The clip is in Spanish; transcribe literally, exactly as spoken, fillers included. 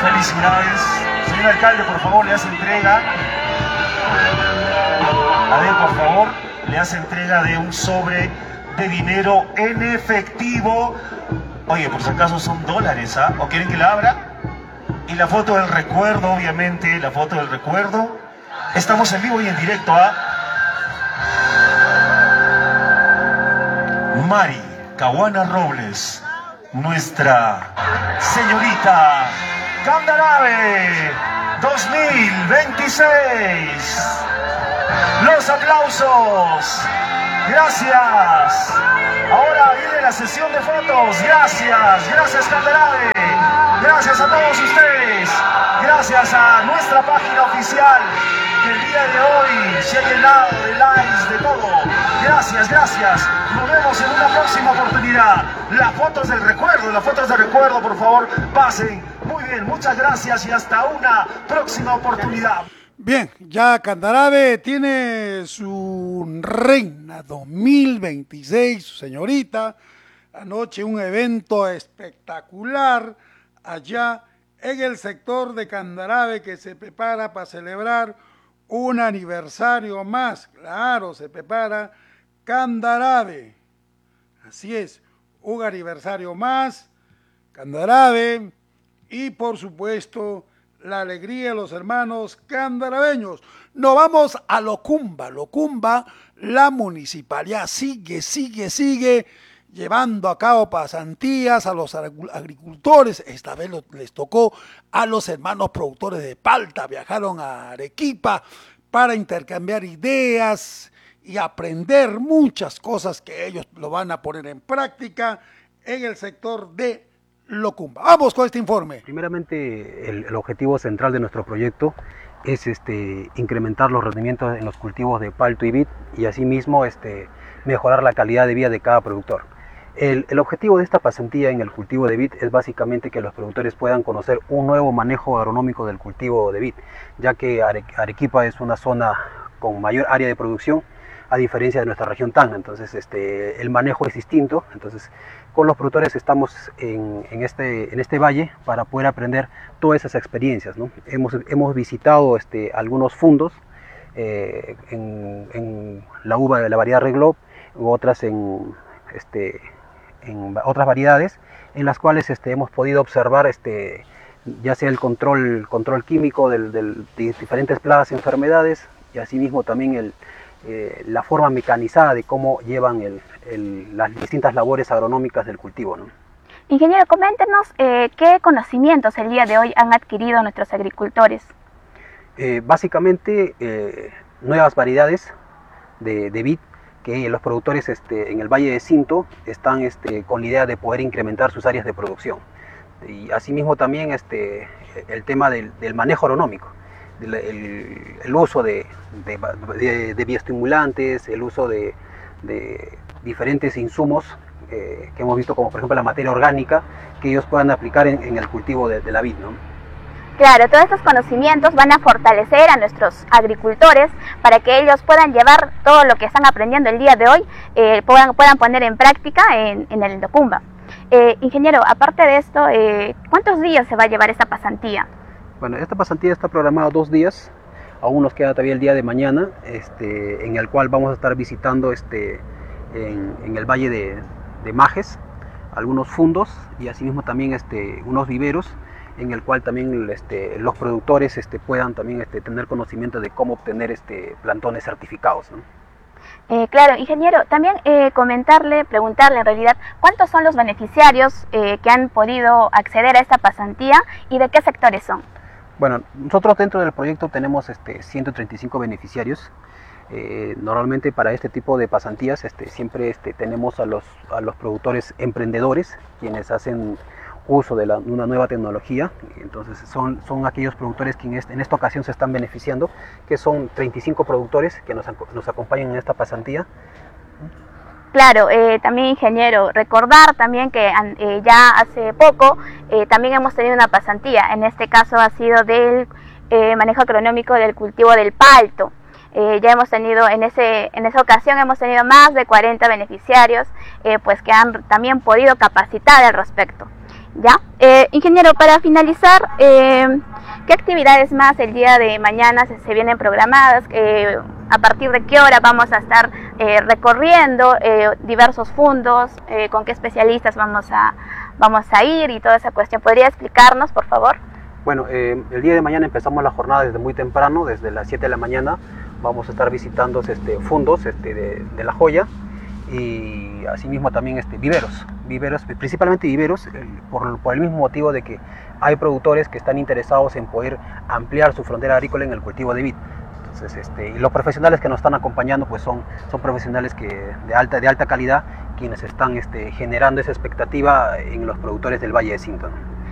Felicidades. Señor alcalde, por favor, le hace entrega. A ver, por favor, le hace entrega de un sobre de dinero en efectivo. Oye, por si acaso son dólares, ¿ah? ¿O quieren que la abra? Y la foto del recuerdo, obviamente, la foto del recuerdo. Estamos en vivo y en directo, ¿ah? Mari Caguana Robles, nuestra señorita Candarave dos mil veintiséis. Los aplausos. Gracias. Ahora viene la sesión de fotos. Gracias, gracias Candarave. Gracias a todos ustedes. Gracias a nuestra página oficial que el día de hoy se ha llenado de likes, de todo. Gracias, gracias. Nos vemos en una próxima oportunidad. Las fotos del recuerdo, las fotos del recuerdo, por favor, pasen. Muy bien, muchas gracias y hasta una próxima oportunidad. Bien, ya Candarave tiene su reina dos mil veintiséis, su señorita. Anoche un evento espectacular allá en el sector de Candarave que se prepara para celebrar un aniversario más. Claro, se prepara Candarave. Así es, un aniversario más, Candarave y por supuesto la alegría de los hermanos candaraveños. Nos vamos a Locumba. Locumba, la municipalidad sigue, sigue, sigue llevando a cabo pasantías a los agricultores. Esta vez les tocó a los hermanos productores de palta. Viajaron a Arequipa para intercambiar ideas y aprender muchas cosas que ellos lo van a poner en práctica en el sector de Locumba. Vamos con este informe. Primeramente, el, el objetivo central de nuestro proyecto es este, incrementar los rendimientos en los cultivos de palto y vid y asimismo este, mejorar la calidad de vida de cada productor. El, el objetivo de esta pasantía en el cultivo de vid es básicamente que los productores puedan conocer un nuevo manejo agronómico del cultivo de vid, ya que Are, Arequipa es una zona con mayor área de producción a diferencia de nuestra región Tacna. Entonces este, el manejo es distinto. Entonces con los productores estamos en, en, este, en este valle para poder aprender todas esas experiencias, ¿no? Hemos, hemos visitado este, algunos fundos eh, en, en la uva de la variedad Reglob u otras en, este, en otras variedades en las cuales este, hemos podido observar este, ya sea el control, control químico del, del, de diferentes plagas y enfermedades y asimismo también el Eh, la forma mecanizada de cómo llevan el, el, las distintas labores agronómicas del cultivo, ¿no? Ingeniero, coméntenos eh, qué conocimientos el día de hoy han adquirido nuestros agricultores. Eh, básicamente eh, nuevas variedades de, de vid que los productores este, en el Valle de Cinto están este, con la idea de poder incrementar sus áreas de producción. Y asimismo también este, el tema del, del manejo agronómico. El, el, el uso de, de, de, de bioestimulantes, el uso de, de diferentes insumos eh, que hemos visto como por ejemplo la materia orgánica que ellos puedan aplicar en, en el cultivo de, de la vid, ¿no? Claro, todos estos conocimientos van a fortalecer a nuestros agricultores para que ellos puedan llevar todo lo que están aprendiendo el día de hoy, eh, puedan, puedan poner en práctica en, en el Locumba. Eh, ingeniero, aparte de esto, eh, ¿cuántos días se va a llevar esta pasantía? Bueno, esta pasantía está programada dos días, aún nos queda todavía el día de mañana, este, en el cual vamos a estar visitando este, en, en el Valle de, de Majes, algunos fundos y asimismo también este, unos viveros, en el cual también este, los productores este, puedan también este, tener conocimiento de cómo obtener este, plantones certificados, ¿no? Eh, claro, ingeniero, también eh, comentarle, preguntarle en realidad, ¿cuántos son los beneficiarios eh, que han podido acceder a esta pasantía y de qué sectores son? Bueno, nosotros dentro del proyecto tenemos este, ciento treinta y cinco beneficiarios. Eh, normalmente para este tipo de pasantías este, siempre este, tenemos a los, a los productores emprendedores, quienes hacen uso de la, una nueva tecnología. Entonces son, son aquellos productores que en, este, en esta ocasión se están beneficiando, que son treinta y cinco productores que nos, nos acompañan en esta pasantía. Claro, eh, también ingeniero, recordar también que eh, ya hace poco eh, también hemos tenido una pasantía, en este caso ha sido del eh, manejo agronómico del cultivo del palto. Eh, ya hemos tenido, en, ese, en esa ocasión hemos tenido más de cuarenta beneficiarios eh, pues que han también podido capacitar al respecto. ¿Ya? Eh, ingeniero, para finalizar, eh, ¿qué actividades más el día de mañana se, se vienen programadas? Eh, ¿A partir de qué hora vamos a estar eh, recorriendo eh, diversos fundos? Eh, ¿Con qué especialistas vamos a, vamos a ir y toda esa cuestión? ¿Podría explicarnos, por favor? Bueno, eh, el día de mañana empezamos la jornada desde muy temprano, desde las siete de la mañana. Vamos a estar visitando este, fundos este, de, de La Joya y asimismo también este, viveros, viveros, principalmente viveros, eh, por, por el mismo motivo de que hay productores que están interesados en poder ampliar su frontera agrícola en el cultivo de vid. Entonces, este, y los profesionales que nos están acompañando pues son, son profesionales que, de, alta, de alta calidad, quienes están este, generando esa expectativa en los productores del Valle de Cinto, ¿no?